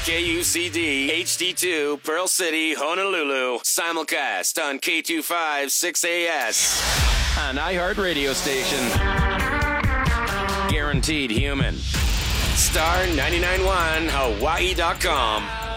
KUCD HD2 Pearl City, Honolulu. Simulcast on K25 6AS. An iHeart radio station. Guaranteed human. Star 99.1 Hawaii.com.